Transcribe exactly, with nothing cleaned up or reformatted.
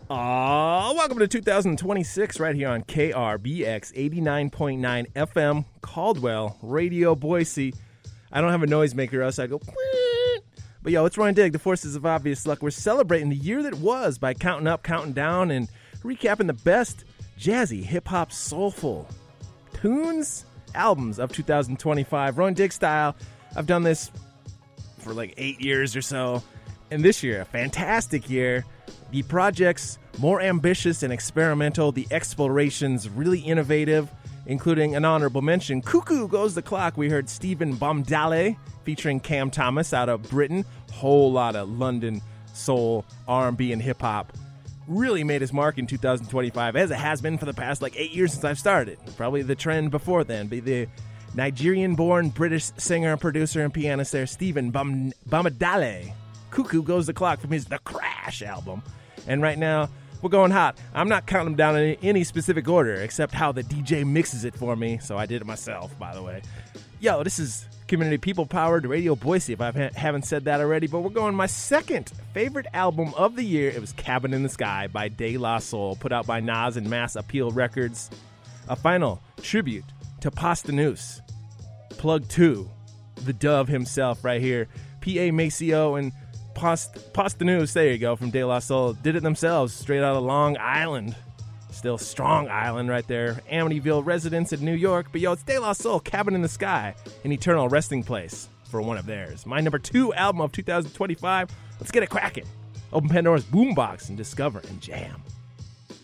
Aw, welcome to two thousand twenty-six right here on K R B X eighty-nine point nine F M, Caldwell, Radio Boise. I don't have a noisemaker, else I go, Wheet. But yo, it's Roy and Dig, the forces of obvious luck. We're celebrating the year that was by counting up, counting down, and recapping the best jazzy, hip-hop, soulful tunes, albums of two thousand twenty-five. Roy and Dig style. I've done this for like eight years or so. And this year, a fantastic year. The projects more ambitious and experimental. The explorations really innovative, including an honorable mention. Cuckoo Goes the Clock. We heard Stephen Bomdale featuring Cam Thomas out of Britain. Whole lot of London soul, R and B, and hip-hop. Really made his mark in two thousand twenty-five, as it has been for the past like eight years since I've started. Probably the trend before then. But the Nigerian-born British singer, producer, and pianist there, Stephen Bam- Bomdale. Cuckoo Goes the Clock from his The Crash album. And right now, we're going hot. I'm not counting them down in any specific order, except how the D J mixes it for me, so I did it myself, by the way. Yo, this is Community People-powered Radio Boise, if I haven't said that already, but we're going my second favorite album of the year. It was Cabin in the Sky by De La Soul, put out by Nas and Mass Appeal Records. A final tribute to Posdnuos. Plug two, the Dove himself right here. P A Maceo and Post, Posdnuos, there you go, from De La Soul, did it themselves, straight out of Long Island. Still Strong Island right there. Amityville residents in New York. But yo, it's De La Soul, Cabin in the Sky, an eternal resting place for one of theirs. My number two album of two thousand twenty-five. Let's get it cracking. Open Pandora's boombox and discover and jam.